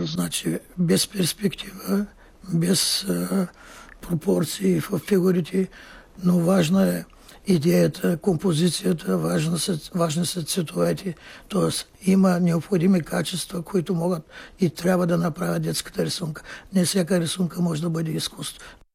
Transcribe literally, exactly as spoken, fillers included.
значи без перспектива, без а, пропорции в фигурите, но важна е идеята, композицията, важна са, важни са цветовете, т.е. има необходими качества, които могат и трябва да направят детската рисунка. Не всяка рисунка може да бъде изкуство.